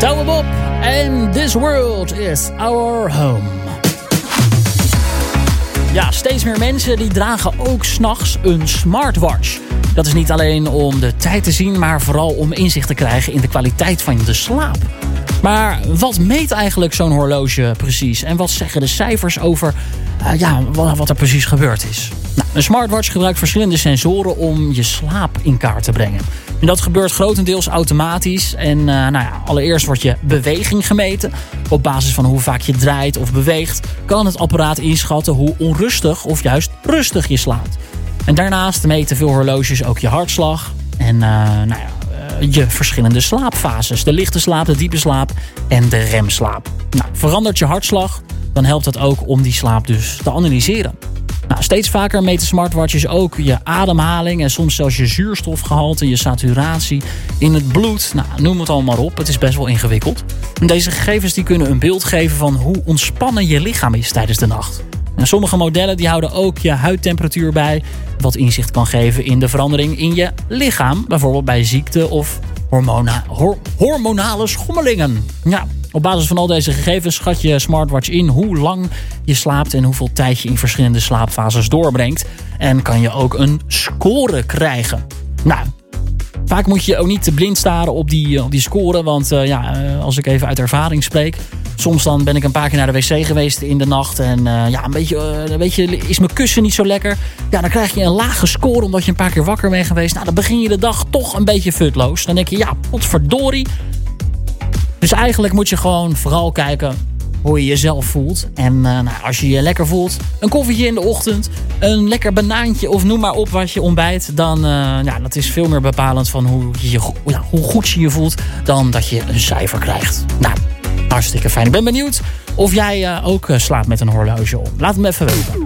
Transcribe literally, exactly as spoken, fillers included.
Douwe Bob and This World is Our Home. Ja, steeds meer mensen die dragen ook 's nachts een smartwatch. Dat is niet alleen om de tijd te zien, maar vooral om inzicht te krijgen in de kwaliteit van de slaap. Maar wat meet eigenlijk zo'n horloge precies? En wat zeggen de cijfers over uh, ja, wat, wat er precies gebeurd is? Nou, een smartwatch gebruikt verschillende sensoren om je slaap in kaart te brengen. En dat gebeurt grotendeels automatisch. En uh, nou ja, allereerst wordt je beweging gemeten. Op basis van hoe vaak je draait of beweegt, kan het apparaat inschatten hoe onrustig of juist rustig je slaapt. En daarnaast meten veel horloges ook je hartslag en uh, nou ja, uh, je verschillende slaapfases. De lichte slaap, de diepe slaap en de remslaap. Nou, verandert je hartslag, dan helpt het ook om die slaap dus te analyseren. Nou, steeds vaker meten smartwatches ook je ademhaling en soms zelfs je zuurstofgehalte, je saturatie in het bloed. Nou, noem het allemaal op. Het is best wel ingewikkeld. En deze gegevens die kunnen een beeld geven van hoe ontspannen je lichaam is tijdens de nacht. En sommige modellen die houden ook je huidtemperatuur bij, wat inzicht kan geven in de verandering in je lichaam. Bijvoorbeeld bij ziekte of hormona- hor- hormonale schommelingen. Ja, op basis van al deze gegevens schat je smartwatch in hoe lang je slaapt en hoeveel tijd je in verschillende slaapfases doorbrengt. En kan je ook een score krijgen. Nou, vaak moet je ook niet te blind staren op die, op die score, want uh, ja, uh, als ik even uit ervaring spreek, soms dan ben ik een paar keer naar de wc geweest in de nacht. En uh, ja, een beetje, uh, een beetje is mijn kussen niet zo lekker. Ja, dan krijg je een lage score omdat je een paar keer wakker bent geweest. Nou, dan begin je de dag toch een beetje futloos. Dan denk je, ja, potverdorie. Dus eigenlijk moet je gewoon vooral kijken hoe je jezelf voelt. En uh, nou, als je je lekker voelt, een koffietje in de ochtend, een lekker banaantje of noem maar op wat je ontbijt, dan uh, ja, dat is veel meer bepalend van hoe, je, ja, hoe goed je je voelt dan dat je een cijfer krijgt. Nou, hartstikke fijn. Ik ben benieuwd of jij uh, ook uh, slaapt met een horloge om. Laat het me even weten.